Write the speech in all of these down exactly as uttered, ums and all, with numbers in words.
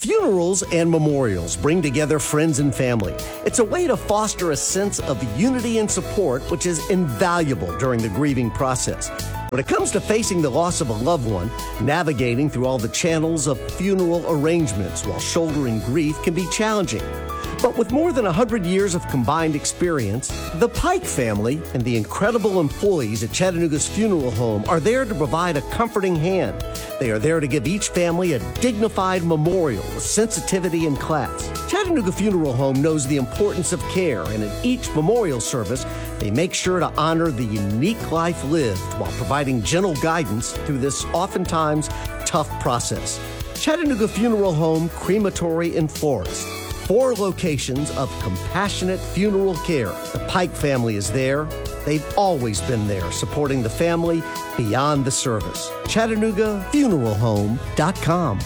Funerals and memorials bring together friends and family. It's a way to foster a sense of unity and support, which is invaluable during the grieving process. When it comes to facing the loss of a loved one, navigating through all the channels of funeral arrangements while shouldering grief can be challenging. But with more than one hundred years of combined experience, the Pike family and the incredible employees at Chattanooga's funeral home are there to provide a comforting hand. They are there to give each family a dignified memorial with sensitivity and class. Chattanooga Funeral Home knows the importance of care, and in each memorial service, they make sure to honor the unique life lived while providing gentle guidance through this oftentimes tough process. Chattanooga Funeral Home, Crematory and Florist. Four locations of compassionate funeral care. The Pike family is there. They've always been there, supporting the family beyond the service. Chattanooga Funeral Home dot com.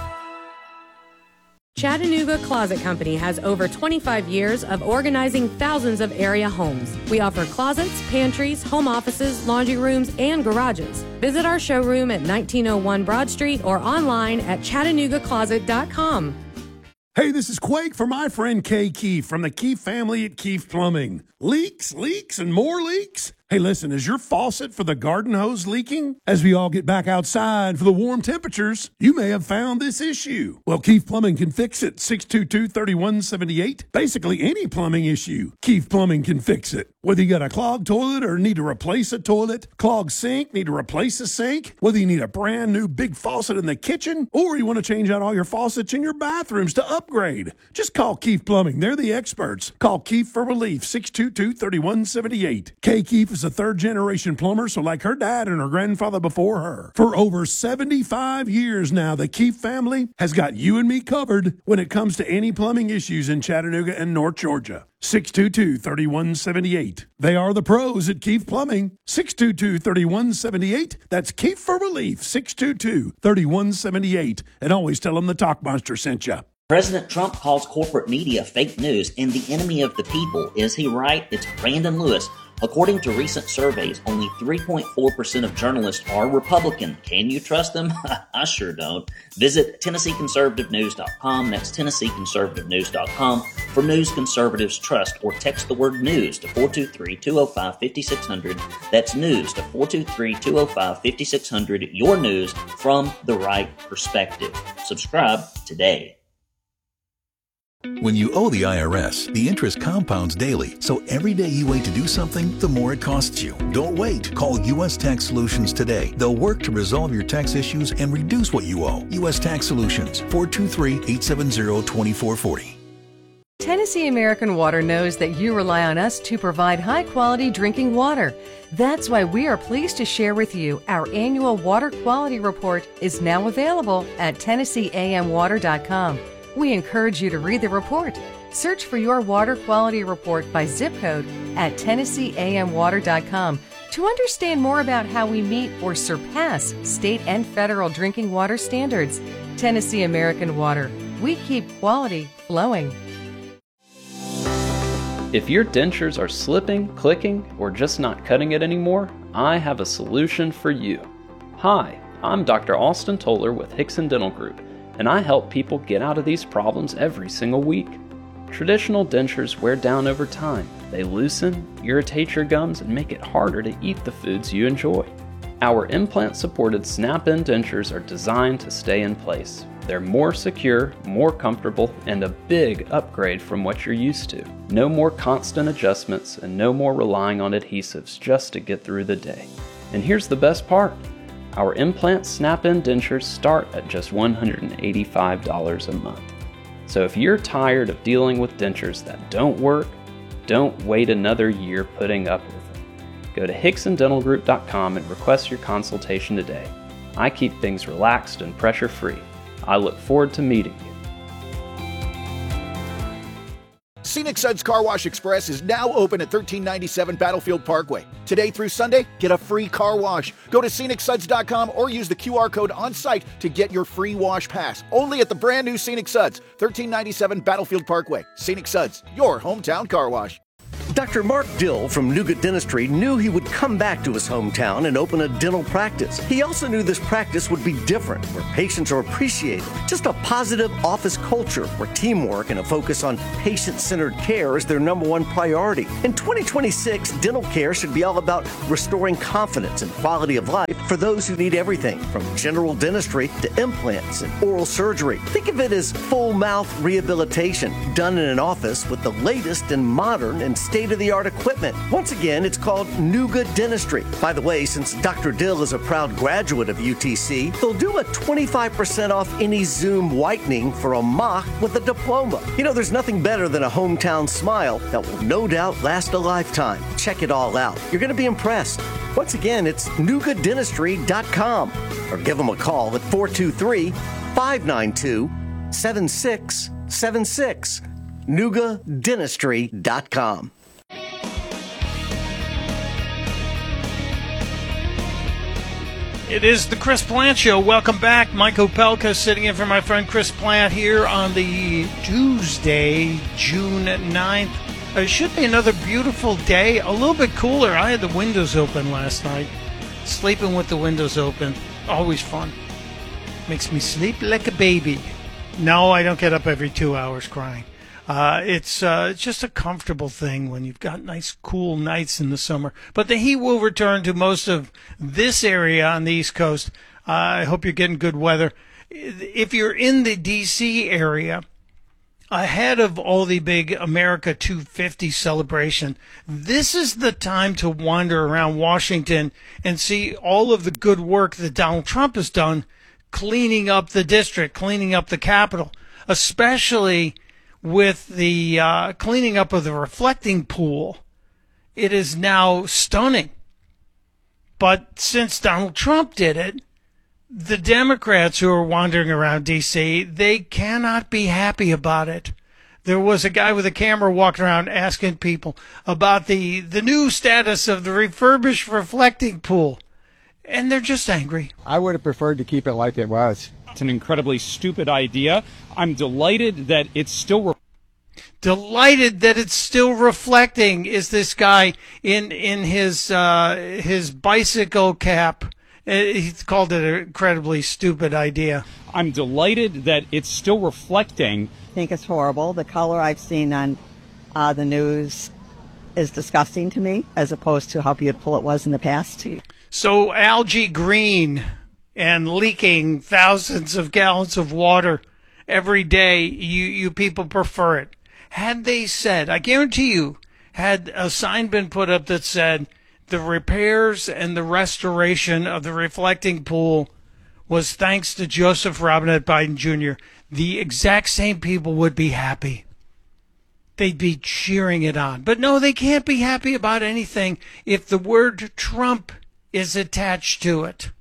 Chattanooga Closet Company has over twenty-five years of organizing thousands of area homes. We offer closets, pantries, home offices, laundry rooms, and garages. Visit our showroom at nineteen oh one Broad Street or online at Chattanooga Closet dot com. Hey, this is Quake for my friend Kay Keefe from the Keefe family at Keefe Plumbing. Leaks, leaks, and more leaks? Hey, listen, is your faucet for the garden hose leaking? As we all get back outside for the warm temperatures, you may have found this issue. Well, Keefe Plumbing can fix it. six two two, three one seven eight. Basically, any plumbing issue, Keefe Plumbing can fix it. Whether you got a clogged toilet or need to replace a toilet, clogged sink, need to replace a sink, whether you need a brand new big faucet in the kitchen, or you want to change out all your faucets in your bathrooms to upgrade, just call Keefe Plumbing. They're the experts. Call Keefe for relief, six two two, three one seven eight. Kay Keefe is a third-generation plumber, so like her dad and her grandfather before her. For over seventy-five years now, the Keefe family has got you and me covered when it comes to any plumbing issues in Chattanooga and North Georgia. six two two, three one seven eight. They are the pros at Keefe Plumbing. six two two, three one seven eight. That's Keefe for relief, six two two, three one seven eight. And always tell them the Talk Monster sent you. President Trump calls corporate media fake news and the enemy of the people. Is he right? It's Brandon Lewis. According to recent surveys, only three point four percent of journalists are Republican. Can you trust them? I sure don't. Visit Tennessee Conservative News dot com. That's Tennessee Conservative News dot com for news conservatives trust, or text the word news to four two three, two oh five, five six zero zero. That's news to four two three, two oh five, five six zero zero. Your news from the right perspective. Subscribe today. When you owe the I R S, the interest compounds daily, so every day you wait to do something, the more it costs you. Don't wait. Call U S Tax Solutions today. They'll work to resolve your tax issues and reduce what you owe. U S Tax Solutions, four two three, eight seven zero, two four four zero. Tennessee American Water knows that you rely on us to provide high-quality drinking water. That's why we are pleased to share with you our annual Water Quality Report is now available at Tennessee A M water dot com. We encourage you to read the report. Search for your water quality report by zip code at Tennessee A M water dot com to understand more about how we meet or surpass state and federal drinking water standards. Tennessee American Water. We keep quality flowing. If your dentures are slipping, clicking, or just not cutting it anymore, I have a solution for you. Hi, I'm Doctor Austin Toller with Hickson Dental Group, and I help people get out of these problems every single week. Traditional dentures wear down over time. They loosen, irritate your gums, and make it harder to eat the foods you enjoy. Our implant-supported snap-in dentures are designed to stay in place. They're more secure, more comfortable, and a big upgrade from what you're used to. No more constant adjustments and no more relying on adhesives just to get through the day. And here's the best part. Our implant snap-in dentures start at just one hundred eighty-five dollars a month. So if you're tired of dealing with dentures that don't work, don't wait another year putting up with them. Go to Hickson Dental Group dot com and request your consultation today. I keep things relaxed and pressure-free. I look forward to meeting you. Scenic Suds Car Wash Express is now open at thirteen ninety-seven Battlefield Parkway. Today through Sunday, get a free car wash. Go to Scenic Suds dot com or use the Q R code on site to get your free wash pass. Only at the brand new Scenic Suds, thirteen ninety-seven Battlefield Parkway. Scenic Suds, your hometown car wash. Doctor Mark Dill from Nougat Dentistry knew he would come back to his hometown and open a dental practice. He also knew this practice would be different, where patients are appreciated. Just a positive office culture where teamwork and a focus on patient-centered care is their number one priority. In twenty twenty-six, dental care should be all about restoring confidence and quality of life for those who need everything from general dentistry to implants and oral surgery. Think of it as full mouth rehabilitation done in an office with the latest and modern and state-of-the-art equipment. Once again, it's called Nougat Dentistry. By the way, since Doctor Dill is a proud graduate of U T C, they'll do a twenty-five percent off any Zoom whitening for a mock with a diploma. You know, there's nothing better than a hometown smile that will no doubt last a lifetime. Check it all out. You're going to be impressed. Once again, it's nougat dentistry dot com or give them a call at four two three, five nine two, seven six seven six. nougat dentistry dot com. It is the Chris Plant Show. Welcome back. Mike Opelka sitting in for my friend Chris Plant here on the Tuesday, June ninth. It should be another beautiful day, a little bit cooler. I had the windows open last night. Sleeping with the windows open, always fun. Makes me sleep like a baby. No, I don't get up every two hours crying. Uh, it's uh, it's just a comfortable thing when you've got nice, cool nights in the summer. But the heat will return to most of this area on the East Coast. Uh, I hope you're getting good weather. If you're in the D C area, ahead of all the big America two fifty celebration, this is the time to wander around Washington and see all of the good work that Donald Trump has done cleaning up the district, cleaning up the Capitol, especially with the uh, cleaning up of the reflecting pool. It is now stunning. But since Donald Trump did it, the Democrats who are wandering around D C, they cannot be happy about it. There was a guy with a camera walking around asking people about the, the new status of the refurbished reflecting pool. And they're just angry. I would have preferred to keep it like it was. It's an incredibly stupid idea. I'm delighted that it's still... Re- delighted that it's still reflecting is this guy in in his uh, his bicycle cap. He called it an incredibly stupid idea. I'm delighted that it's still reflecting. I think it's horrible. The color I've seen on uh, the news is disgusting to me, as opposed to how beautiful it was in the past. So algae green and leaking thousands of gallons of water every day, you, you people prefer it. Had they said, I guarantee you, had a sign been put up that said the repairs and the restoration of the reflecting pool was thanks to Joseph Robinette Biden Junior, the exact same people would be happy. They'd be cheering it on. But no, they can't be happy about anything if the word Trump is attached to it.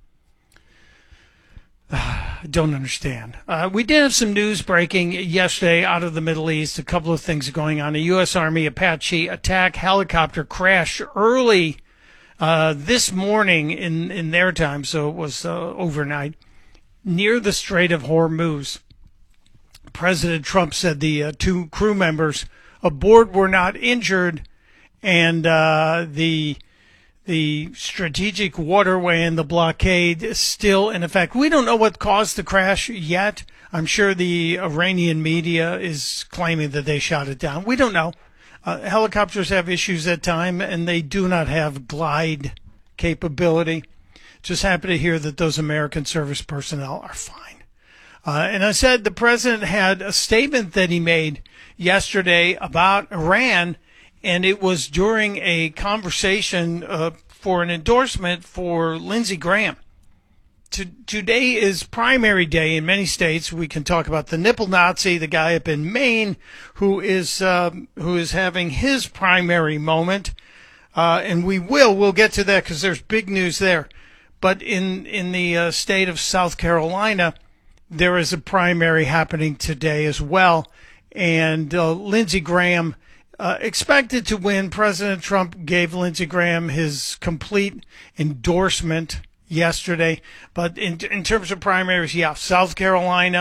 I don't understand. Uh, we did have some news breaking yesterday out of the Middle East. A couple of things going on. A U S Army Apache attack helicopter crashed early uh, this morning in, in their time, so it was uh, overnight, near the Strait of Hormuz. President Trump said the uh, two crew members aboard were not injured, and uh, the... The strategic waterway and the blockade is still in effect. We don't know what caused the crash yet. I'm sure the Iranian media is claiming that they shot it down. We don't know. Uh, helicopters have issues at time, and they do not have glide capability. Just happy to hear that those American service personnel are fine. Uh, and I said the president had a statement that he made yesterday about Iran, and it was during a conversation uh, for an endorsement for Lindsey Graham. To, today is primary day in many states. We can talk about the nipple Nazi, the guy up in Maine, who is uh, who is having his primary moment, uh, and we will we'll get to that because there's big news there. But in in the uh, state of South Carolina, there is a primary happening today as well, and uh, Lindsey Graham. Uh, expected to win. President Trump gave Lindsey Graham his complete endorsement yesterday. But in in terms of primaries, yeah, South Carolina,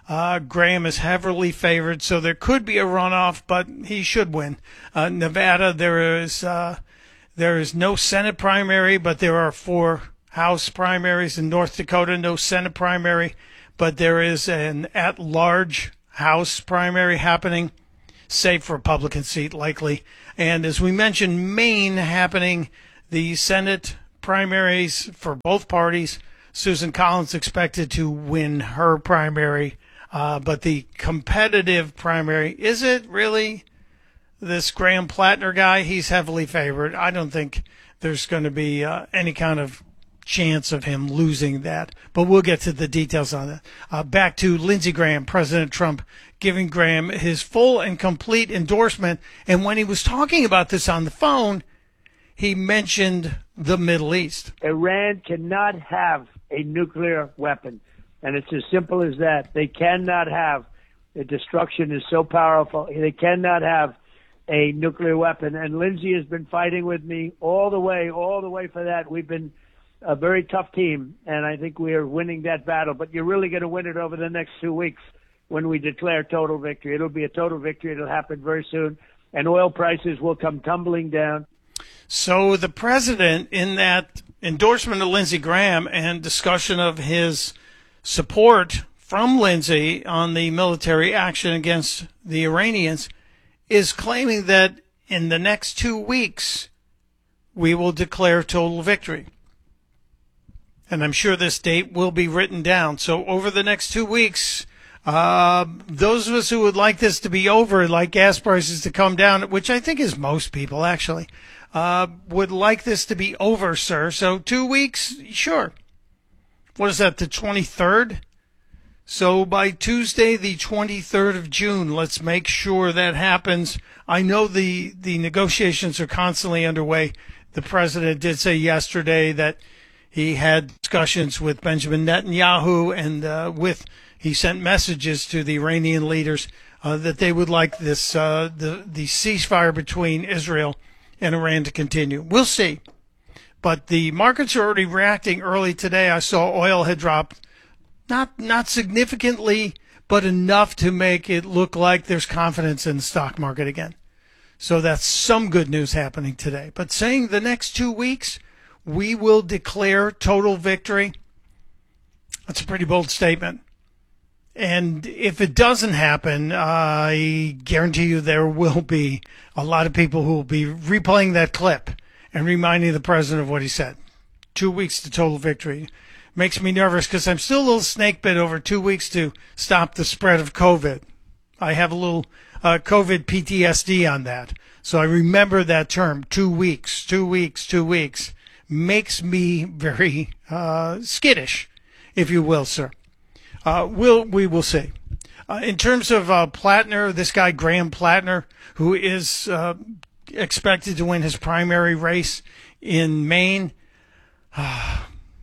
Uh, Graham is heavily favored, so there could be a runoff, but he should win. Uh, Nevada, there is uh, there is no Senate primary, but there are four House primaries. In North Dakota, no Senate primary, but there is an at-large House primary happening, safe Republican seat likely. And as we mentioned, Maine happening, the Senate primaries for both parties. Susan Collins expected to win her primary, uh, but the competitive primary, is it really this Graham Plattner guy? He's heavily favored. I don't think there's going to be uh, any kind of chance of him losing that, but we'll get to the details on that. Uh, back to Lindsey Graham, President Trump giving Graham his full and complete endorsement. And when he was talking about this on the phone, he mentioned the Middle East. Iran cannot have a nuclear weapon, and it's as simple as that. They cannot have. The destruction is so powerful. They cannot have a nuclear weapon. And Lindsey has been fighting with me all the way, all the way for that. We've been a very tough team, and I think we are winning that battle. But you're really going to win it over the next two weeks when we declare total victory. It'll be a total victory. It'll happen very soon, and oil prices will come tumbling down. So the president, in that endorsement of Lindsey Graham and discussion of his support from Lindsey on the military action against the Iranians, is claiming that in the next two weeks we will declare total victory. And I'm sure this date will be written down. So over the next two weeks, uh, those of us who would like this to be over, like gas prices to come down, which I think is most people actually, uh, would like this to be over, sir. So two weeks, sure. What is that, the twenty-third? So by Tuesday, the twenty-third of June, let's make sure that happens. I know the, the negotiations are constantly underway. The president did say yesterday that he had discussions with Benjamin Netanyahu, and uh, with he sent messages to the Iranian leaders uh, that they would like this uh, the the ceasefire between Israel and Iran to continue. We'll see, but the markets are already reacting early today. I saw oil had dropped, not not significantly, but enough to make it look like there's confidence in the stock market again. So that's some good news happening today. But saying the next two weeks we will declare total victory, that's a pretty bold statement. And if it doesn't happen, I guarantee you there will be a lot of people who will be replaying that clip and reminding the president of what he said. Two weeks to total victory. Makes me nervous because I'm still a little snake bit over two weeks to stop the spread of COVID. I have a little uh, COVID P T S D on that. So I remember that term, two weeks, two weeks, two weeks. Makes me very uh, skittish, if you will, sir. Uh, we'll, we will see. Uh, in terms of uh, Plattner, this guy Graham Plattner, who is uh, expected to win his primary race in Maine, uh,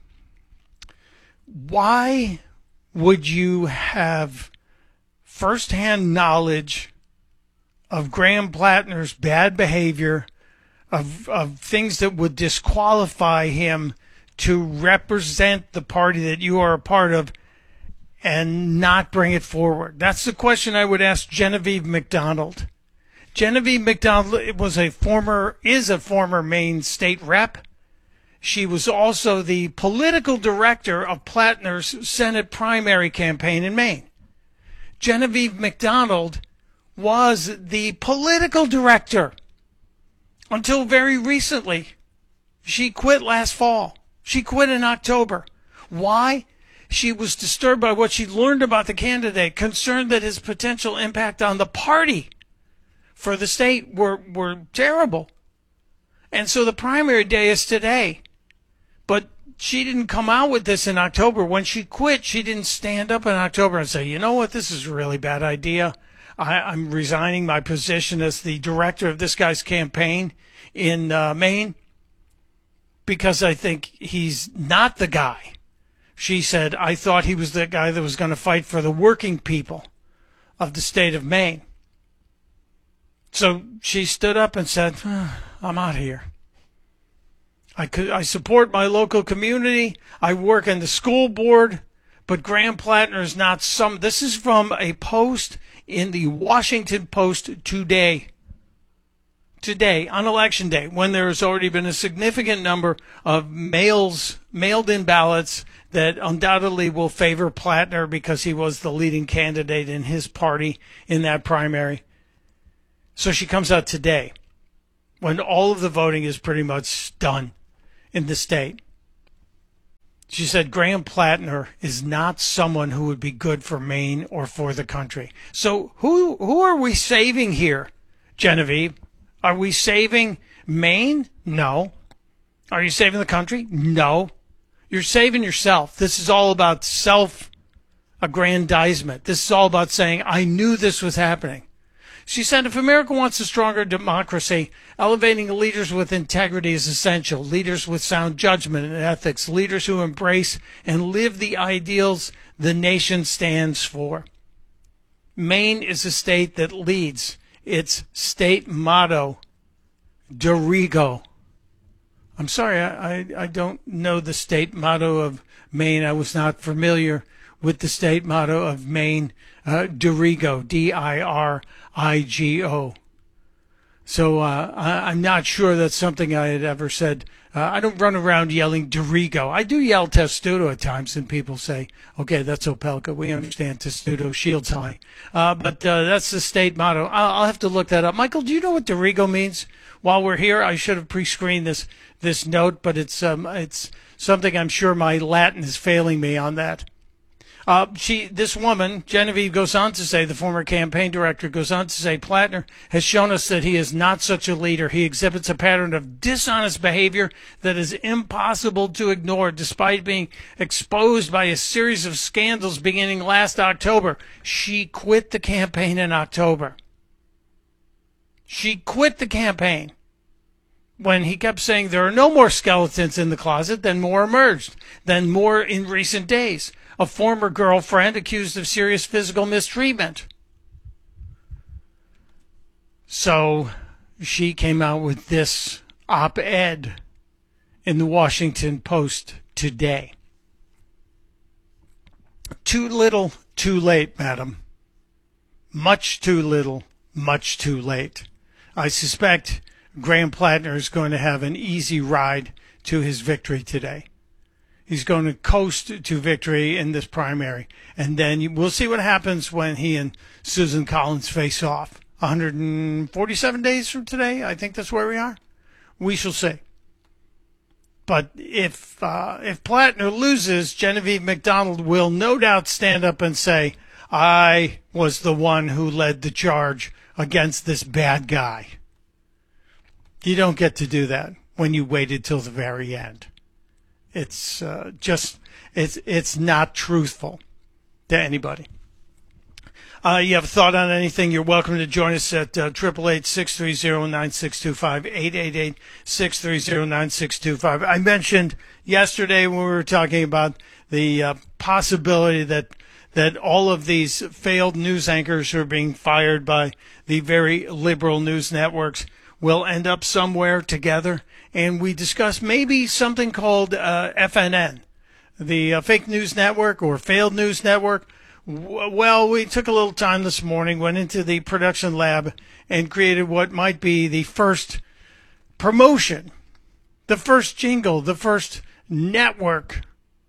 why would you have firsthand knowledge of Graham Plattner's bad behavior, Of, of things that would disqualify him to represent the party that you are a part of and not bring it forward? That's the question I would ask Genevieve McDonald. Genevieve McDonald was a former, is a former Maine state rep. She was also the political director of Plattner's Senate primary campaign in Maine. Genevieve McDonald was the political director until very recently. She quit last fall. She quit in October. Why? She was disturbed by what she learned about the candidate, concerned that his potential impact on the party for the state were, were terrible. And so the primary day is today. But she didn't come out with this in October. When she quit, she didn't stand up in October and say, you know what, this is a really bad idea. I, I'm resigning my position as the director of this guy's campaign in uh, Maine because I think he's not the guy. She said, I thought he was the guy that was going to fight for the working people of the state of Maine. So she stood up and said, oh, I'm out of here. I could, I support my local community. I work in the school board, But Graham Plattner is not some. This is from a post in the Washington Post today. Today, on Election Day, when there has already been a significant number of mails, mailed-in ballots that undoubtedly will favor Plattner because he was the leading candidate in his party in that primary. So she comes out today, when all of the voting is pretty much done in the state. She said Graham Plattner is not someone who would be good for Maine or for the country. So who who are we saving here, Genevieve? Are we saving Maine? No. Are you saving the country? No. You're saving yourself. This is all about self-aggrandizement. This is all about saying, I knew this was happening. She said, if America wants a stronger democracy, elevating leaders with integrity is essential. Leaders with sound judgment and ethics. Leaders who embrace and live the ideals the nation stands for. Maine is a state that leads. Its state motto, Dorigo. I'm sorry, I, I, I don't know the state motto of Maine. I was not familiar with the state motto of Maine, uh, Dorigo, D I R I G O. So uh, I, I'm not sure that's something I had ever said. Uh, I don't run around yelling Dorigo. I do yell Testudo at times, and people say, okay, that's Opelka. We understand Testudo, shields high. Uh, but uh, that's the state motto. I'll, I'll have to look that up. Michael, do you know what Dorigo means? While we're here, I should have pre-screened this this note, but it's um it's something I'm sure my Latin is failing me on that. Uh, she, this woman, Genevieve, goes on to say, the former campaign director goes on to say, Plattner has shown us that he is not such a leader. He exhibits a pattern of dishonest behavior that is impossible to ignore, despite being exposed by a series of scandals beginning last October. She quit the campaign in October. She quit the campaign when he kept saying there are no more skeletons in the closet, then more emerged, then more in recent days. A former girlfriend accused of serious physical mistreatment. So she came out with this op-ed in the Washington Post today. Too little, too late, madam. Much too little, much too late. I suspect Graham Plattner is going to have an easy ride to his victory today. He's going to coast to victory in this primary. And then we'll see what happens when he and Susan Collins face off. one hundred forty-seven days from today, I think that's where we are. We shall see. But if uh, if Plattner loses, Genevieve McDonald will no doubt stand up and say, I was the one who led the charge against this bad guy. You don't get to do that when you waited till the very end. It's uh, just, it's it's not truthful to anybody. Uh, you have a thought on anything, you're welcome to join us at uh, eight eight eight, six three zero, nine six two five, eight eight eight, six three zero, nine six two five. I mentioned yesterday when we were talking about the uh, possibility that that all of these failed news anchors who are being fired by the very liberal news networks will end up somewhere together. And we discussed maybe something called uh, F N N, the uh, Fake News Network or Failed News Network. W- well, we took a little time this morning, went into the production lab, and created what might be the first promotion, the first jingle, the first network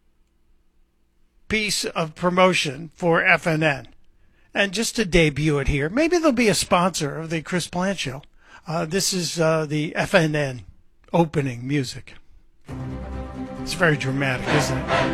piece of promotion for F N N. And just to debut it here, maybe there'll be a sponsor of the Chris Plant Show. Uh, this is uh, the F N N opening music. It's very dramatic, isn't it?